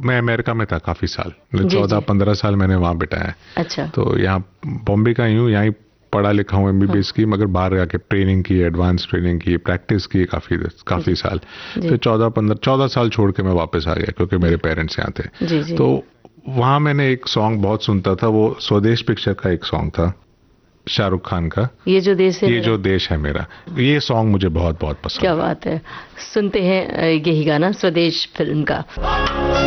मैं अमेरिका में था काफी साल, जी, 14-15 साल मैंने वहाँ बिताया है। अच्छा। तो यहाँ बॉम्बे का ही हूँ, यहाँ ही पढ़ा लिखा हूँ, MBBS की, मगर बाहर जाके ट्रेनिंग की, एडवांस ट्रेनिंग की, प्रैक्टिस की काफी साल। फिर 14 साल छोड़ के मैं वापस आ गया क्योंकि मेरे पेरेंट्स यहाँ थे। जी जी। तो वहाँ मैंने एक सॉन्ग बहुत सुनता था, वो स्वदेश पिक्चर का एक सॉन्ग था शाहरुख खान का, ये जो देश है ये मेरा। जो देश है मेरा। ये सॉन्ग मुझे बहुत बहुत पसंद क्या है। बात है। सुनते हैं यही गाना स्वदेश फिल्म का।